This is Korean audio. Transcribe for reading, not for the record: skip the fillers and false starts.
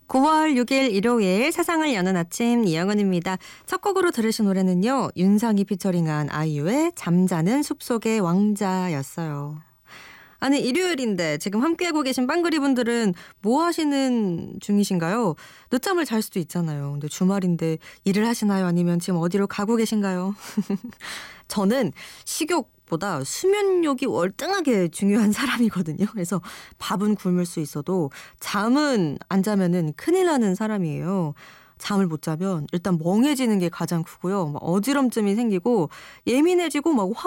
9월 6일 일요일 세상을 여는 아침 이영은입니다. 첫 곡으로 들으신 노래는요. 윤상이 피처링한 아이유의 잠자는 숲속의 왕자였어요. 아니 일요일인데 지금 함께하고 계신 빵그리 분들은 뭐 하시는 중이신가요? 늦잠을 잘 수도 있잖아요. 근데 주말인데 일을 하시나요? 아니면 지금 어디로 가고 계신가요? 저는 식욕보다 수면욕이 월등하게 중요한 사람이거든요. 그래서 밥은 굶을 수 있어도 잠은 안 자면은 큰일 나는 사람이에요. 잠을 못 자면 일단 멍해지는 게 가장 크고요. 막 어지럼증이 생기고 예민해지고 막